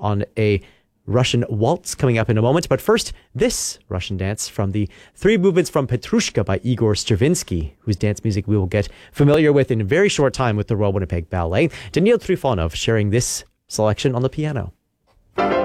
on a Russian waltz coming up in a moment. But first, this Russian dance from the Three Movements from Petrushka by Igor Stravinsky, whose dance music we will get familiar with in a very short time with the Royal Winnipeg Ballet. Daniil Trifonov sharing this selection on the piano.